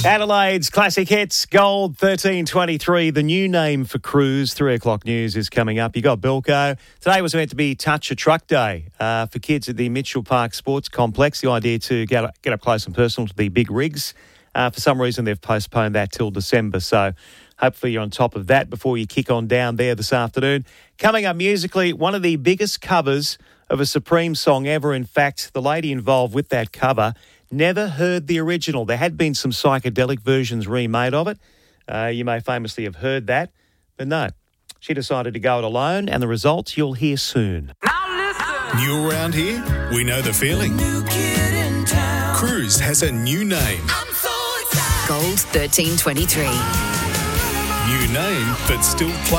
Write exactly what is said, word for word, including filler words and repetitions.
Adelaide's classic hits, Gold thirteen twenty-three, the new name for Cruise. Three o'clock news is coming up. You got Bilko. Today was meant to be Touch a Truck Day uh, for kids at the Mitchell Park Sports Complex. The idea to get up, get up close and personal to the big rigs. Uh, for some reason, they've postponed that till December. So hopefully you're on top of that before you kick on down there this afternoon. Coming up musically, one of the biggest covers of a Supreme song ever. In fact, the lady involved with that cover never heard the original. There had been some psychedelic versions remade of it. Uh, you may famously have heard that, but no. She decided to go it alone, and the results you'll hear soon. Now listen. New around here? We know the feeling. New kid in town. Cruise has a new name. I'm so excited. Gold thirteen twenty-three. New name, but still